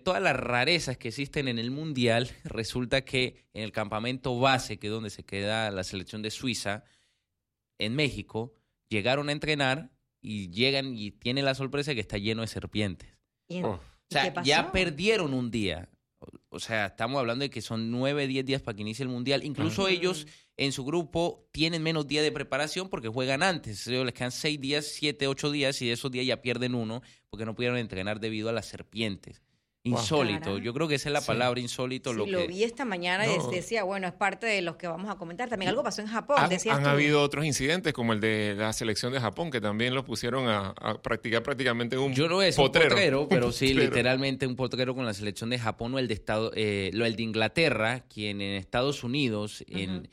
todas las rarezas que existen en el Mundial, resulta que en el campamento base, que es donde se queda la selección de Suiza, en México, llegaron a entrenar y llegan y tienen la sorpresa de que está lleno de serpientes. O sea, ya perdieron un día. O sea, estamos hablando de que son 9, 10 días para que inicie el Mundial. Incluso ellos en su grupo tienen menos días de preparación porque juegan antes. Ellos les quedan 6 días, 7, 8 días y de esos días ya pierden uno porque no pudieron entrenar debido a las serpientes. Insólito. Wow. Yo creo que esa es la palabra, insólito. Sí, lo vi esta mañana y decía, bueno, es parte de los que vamos a comentar. También algo pasó en Japón, decías Han tú. habido otros incidentes, como el de la selección de Japón, que también los pusieron a practicar prácticamente un Yo no es potrero. un potrero, pero sí, literalmente un potrero con la selección de Japón o el de Inglaterra, quien en Estados Unidos, en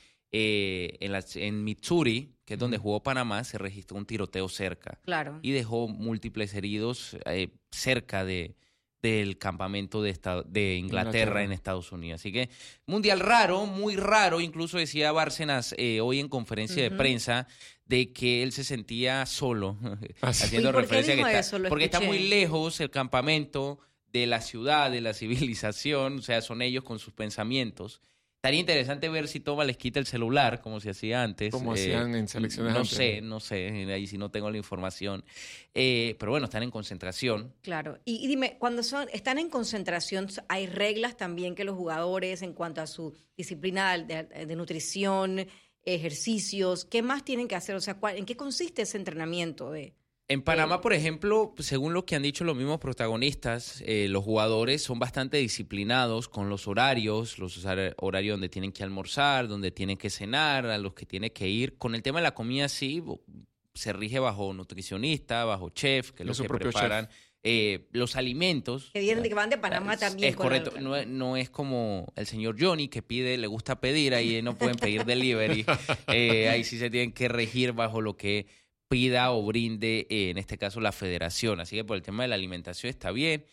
Missouri, que es donde jugó Panamá, se registró un tiroteo cerca. Claro. Y dejó múltiples heridos cerca del campamento de Inglaterra en Estados Unidos. Así que mundial raro, muy raro. Incluso decía Bárcenas hoy en conferencia de prensa de que él se sentía solo, haciendo referencia a que porque está muy lejos el campamento de la ciudad, de la civilización, o sea, son ellos con sus pensamientos. Estaría interesante ver si Toma les quita el celular, como se hacía antes. Como hacían en selecciones antes. No sé, ahí sí no tengo la información. Pero bueno, están en concentración. Claro. Y dime, cuando están en concentración, ¿hay reglas también que los jugadores en cuanto a su disciplina de nutrición, ejercicios, qué más tienen que hacer? O sea, ¿en qué consiste ese entrenamiento En Panamá, por ejemplo, según lo que han dicho los mismos protagonistas, los jugadores son bastante disciplinados con los horarios donde tienen que almorzar, donde tienen que cenar, a los que tienen que ir. Con el tema de la comida, sí, se rige bajo nutricionista, bajo chef, que es lo que preparan. Los alimentos. Que van de Panamá también. Es correcto, no es como el señor Johnny que le gusta pedir, ahí no pueden pedir delivery. Ahí sí se tienen que regir bajo lo que pida o brinde, en este caso, la federación. Así que por el tema de la alimentación está bien.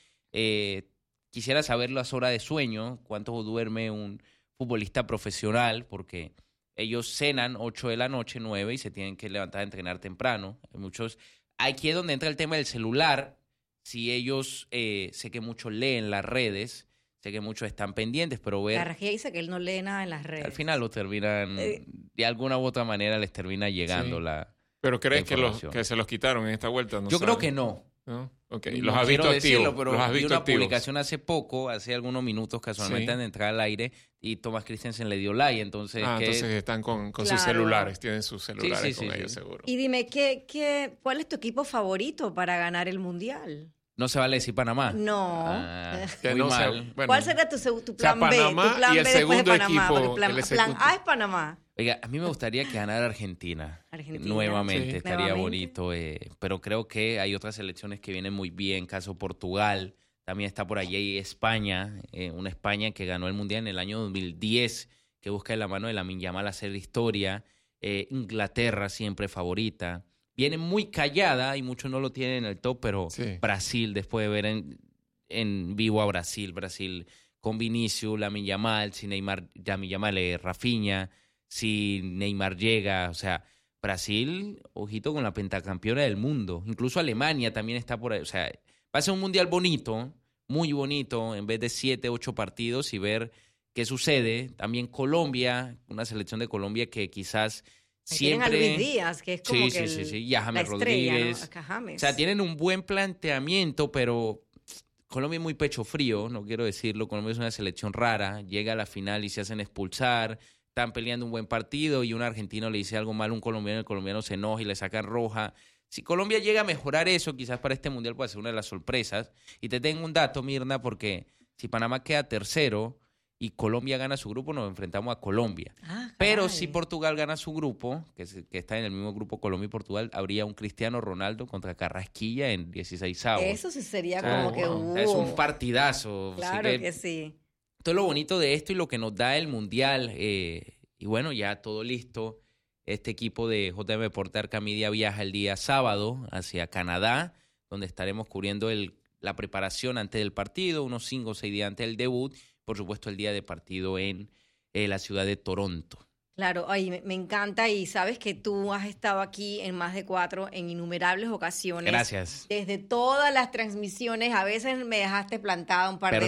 Quisiera saber las horas de sueño, cuánto duerme un futbolista profesional, porque ellos cenan 8 de la noche, 9, y se tienen que levantar a entrenar temprano. Aquí es donde entra el tema del celular. Si ellos, sé que muchos leen las redes, sé que muchos están pendientes, pero ver... García dice que él no lee nada en las redes. Al final lo terminan, de alguna u otra manera les termina llegando la... ¿Pero crees que se los quitaron en esta vuelta? Yo creo que no. ¿No? Okay. No los has visto activos. Pero los has visto vi una activos. publicación hace algunos minutos, casualmente antes de entrar al aire, y Thomas Christensen le dio like. Entonces, entonces están con sus celulares, tienen sus celulares con ellos, seguro. Y dime, ¿cuál es tu equipo favorito para ganar el Mundial? No se vale decir Panamá. No. Muy mal. ¿Cuál será tu plan B? Panamá Tu plan y el B después de segundo Panamá. equipo. Plan A es Panamá. Oiga, a mí me gustaría que ganara Argentina. Nuevamente, estaría bonito. Pero creo que hay otras selecciones que vienen muy bien. Caso Portugal. También está por allí España. Una España que ganó el Mundial en el año 2010, que busca de la mano de Lamine Yamal hacer historia. Inglaterra siempre favorita. Viene muy callada y muchos no lo tienen en el top, pero Brasil, después de ver en vivo a Brasil con Vinicius, Lamine Yamal, si Lamine Yamal, Rafinha, si Neymar llega, o sea, Brasil, ojito con la pentacampeona del mundo. Incluso Alemania también está por ahí. O sea, va a ser un mundial bonito, muy bonito, en vez de 7, 8 partidos y ver qué sucede. También Colombia, una selección de Colombia que quizás siempre... Tienen a Luis Díaz, que es como y a James Rodríguez. ¿No? James. O sea, tienen un buen planteamiento, pero Colombia es muy pecho frío, no quiero decirlo. Colombia es una selección rara, llega a la final y se hacen expulsar. Están peleando un buen partido y un argentino le dice algo mal a un colombiano, el colombiano se enoja y le sacan roja. Si Colombia llega a mejorar eso, quizás para este Mundial puede ser una de las sorpresas. Y te tengo un dato, Mirna, porque si Panamá queda tercero y Colombia gana su grupo, nos enfrentamos a Colombia. Pero si Portugal gana su grupo, que está en el mismo grupo Colombia y Portugal, habría un Cristiano Ronaldo contra Carrasquilla en 16avos. Eso sí sería como que... Es un partidazo. Claro que sí. Todo lo bonito de esto y lo que nos da el Mundial, y bueno, ya todo listo. Este equipo de JM Deportes Arcamedia viaja el día sábado hacia Canadá, donde estaremos cubriendo la preparación antes del partido, unos 5 o 6 días antes del debut, por supuesto el día de partido en la ciudad de Toronto. Claro, me encanta y sabes que tú has estado aquí en Más de 4 en innumerables ocasiones. Gracias. Desde todas las transmisiones, a veces me dejaste plantada un par de